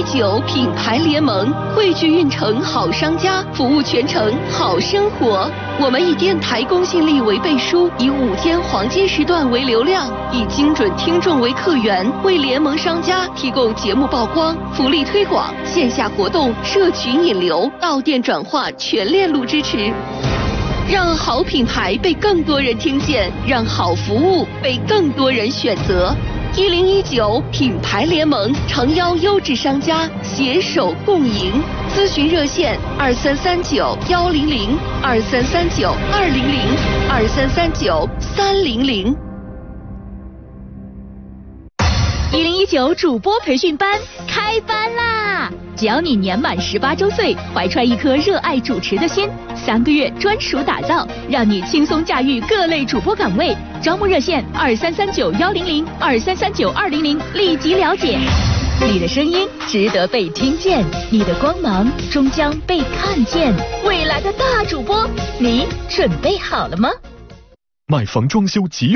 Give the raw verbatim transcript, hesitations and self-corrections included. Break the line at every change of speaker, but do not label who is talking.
九品牌联盟汇聚运城好商家，服务全城好生活。我们以电台公信力为背书，以午间黄金时段为流量，以精准听众为客源，为联盟商家提供节目曝光、福利推广、线下活动、社群引流、到店转化全链路支持。让好品牌被更多人听见，让好服务被更多人选择。一零一九品牌联盟诚邀优质商家携手共赢，咨询热线二三三九幺零零二三三九二零零二三三九三零零。
一零一九主播培训班开班啦！只要你年满十八周岁，怀揣一颗热爱主持的心，三个月专属打造，让你轻松驾驭各类主播岗位。招募热线二三三九幺零零二三三九二零零，立即了解。你的声音值得被听见，你的光芒终将被看见。未来的大主播，你准备好了吗？
买房装修急用